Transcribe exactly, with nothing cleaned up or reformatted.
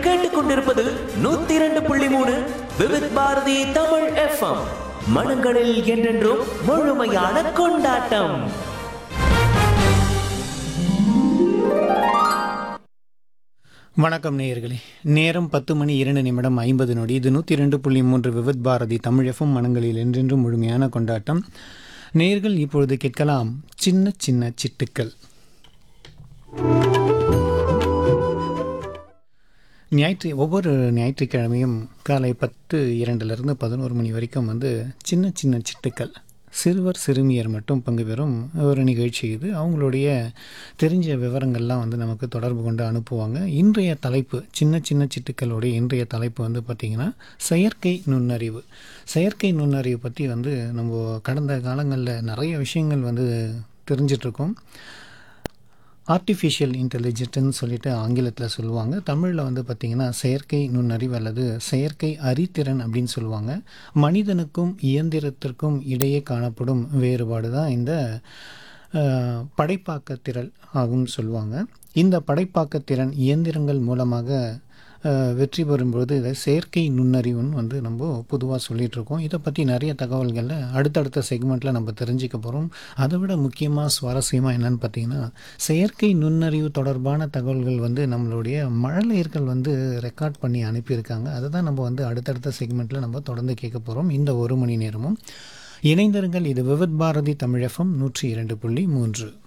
கேட்டுக்கொண்டிருப்பது நூத்தி இரண்டு புள்ளி மூணு விவித் பாரதி தமிழ் எஃப்எம். மனங்களில் என்றென்றும் முழுமையான கொண்டாட்டம். வணக்கம் நேயர்களே. நேரம் பத்து மணி இரண்டு நிமிடம் ஐம்பது நொடி. இது நூற்றி இரண்டு புள்ளி மூன்று விவித் பாரதி தமிழ் எஃப்எம். மனங்களில் என்றென்றும் முழுமையான கொண்டாட்டம். நேயர்கள் இப்பொழுது கேட்கலாம் சின்ன சின்ன சிட்டுக்கள். ஞாயிற்று ஒவ்வொரு ஞாயிற்றுக்கிழமையும் காலை பத்து இரண்டுலேருந்து பதினோரு மணி வரைக்கும் வந்து சின்ன சின்ன சிட்டுக்கள், சிறுவர் சிறுமியர் மட்டும் பங்கு பெறும் ஒரு நிகழ்ச்சி இது. அவங்களுடைய தெரிஞ்ச விவரங்கள்லாம் வந்து நமக்கு தொடர்பு கொண்டு அனுப்புவாங்க. இன்றைய தலைப்பு சின்ன சின்ன சிட்டுக்களுடைய இன்றைய தலைப்பு வந்து பார்த்திங்கன்னா செயற்கை நுண்ணறிவு. செயற்கை நுண்ணறிவு பற்றி வந்து நம்ம கடந்த காலங்களில் நிறைய விஷயங்கள் வந்து தெரிஞ்சிட்ருக்கோம். ஆர்டிஃபிஷியல் இன்டெலிஜென்ட்னு சொல்லிட்டு ஆங்கிலத்தில் சொல்லுவாங்க. தமிழில் வந்து பார்த்திங்கன்னா செயற்கை நுண்ணறிவு அல்லது செயற்கை அறிதிறன் அப்படின்னு சொல்லுவாங்க. மனிதனுக்கும் இயந்திரத்திற்கும் இடையே காணப்படும் வேறுபாடு தான் இந்த படைப்பாக்கத்திறன் ஆகும்னு சொல்லுவாங்க. இந்த படைப்பாக்கத்திறன் இயந்திரங்கள் மூலமாக வெற்றி பெறும்போது இதை செயற்கை நுண்ணறிவுன்னு வந்து நம்ம பொதுவாக சொல்லிகிட்ருக்கோம். இதை பற்றி நிறைய தகவல்களை அடுத்தடுத்த செக்மெண்ட்டில் நம்ம தெரிஞ்சுக்க போகிறோம். அதை விட முக்கியமாக சுவாரஸ்யமாக என்னென்னு பார்த்திங்கன்னா, செயற்கை நுண்ணறிவு தொடர்பான தகவல்கள் வந்து நம்மளுடைய மழலையர்கள் வந்து ரெக்கார்ட் பண்ணி அனுப்பியிருக்காங்க. அதை தான் நம்ம வந்து அடுத்தடுத்த செக்மெண்ட்டில் நம்ம தொடர்ந்து கேட்க போகிறோம். இந்த ஒரு மணி நேரமும் இணைந்திருங்கள். இது விவித் பாரதி தமிழ் எஃப்எம் நூற்றி இரண்டு புள்ளி மூன்று.